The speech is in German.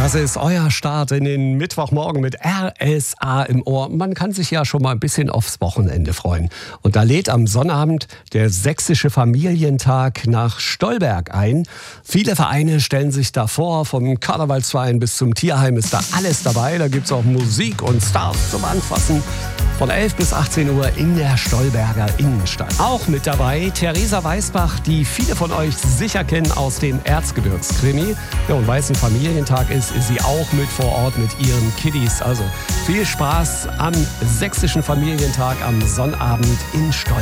Das ist euer Start in den Mittwochmorgen mit RSA im Ohr. Man kann sich ja schon mal ein bisschen aufs Wochenende freuen. Und da lädt am Sonnabend der Sächsische Familientag nach Stolberg ein. Viele Vereine stellen sich da vor, vom Karnevalsverein bis zum Tierheim ist da alles dabei. Da gibt es auch Musik und Stars zum Anfassen. Von 11 bis 18 Uhr in der Stolberger Innenstadt. Auch mit dabei Theresa Weißbach, die viele von euch sicher kennen aus dem Erzgebirgskrimi. Ja, und weil es ein Familientag ist sie auch mit vor Ort mit ihren Kiddies. Also viel Spaß am Sächsischen Familientag am Sonnabend in Stolberg.